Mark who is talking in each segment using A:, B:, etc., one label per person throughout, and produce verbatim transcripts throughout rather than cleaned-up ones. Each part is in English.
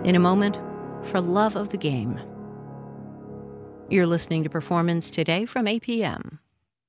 A: In a moment, for love of the game. You're listening to Performance Today from A P M.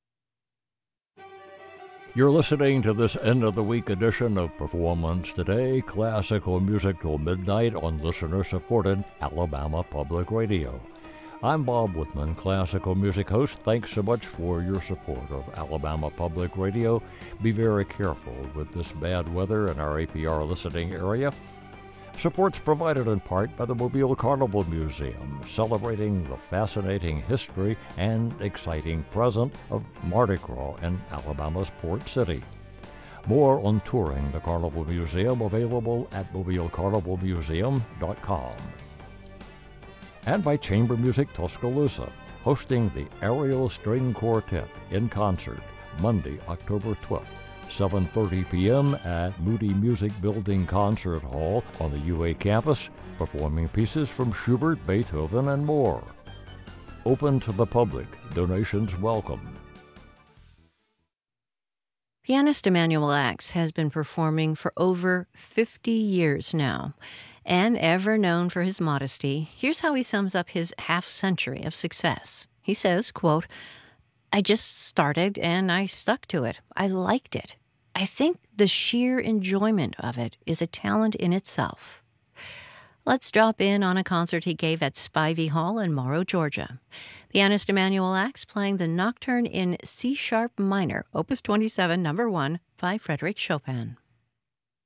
B: You're listening to this end-of-the-week edition of Performance Today, classical music till midnight on listener-supported Alabama Public Radio. I'm Bob Whitman, classical music host. Thanks so much for your support of Alabama Public Radio. Be very careful with this bad weather in our A P R listening area. Support's provided in part by the Mobile Carnival Museum, celebrating the fascinating history and exciting present of Mardi Gras in Alabama's Port City. More on touring the Carnival Museum available at mobile carnival museum dot com. And by Chamber Music Tuscaloosa, hosting the Ariel String Quartet in concert Monday, October twelfth. seven thirty p.m. at Moody Music Building Concert Hall on the U A campus, performing pieces from Schubert, Beethoven, and more. Open to the public. Donations welcome.
A: Pianist Emanuel Ax has been performing for over fifty years now. And ever known for his modesty, here's how he sums up his half-century of success. He says, quote, I just started and I stuck to it. I liked it. I think the sheer enjoyment of it is a talent in itself. Let's drop in on a concert he gave at Spivey Hall in Morrow, Georgia. Pianist Emanuel Ax playing the Nocturne in C-sharp minor, Opus twenty-seven, number one, by Frédéric Chopin.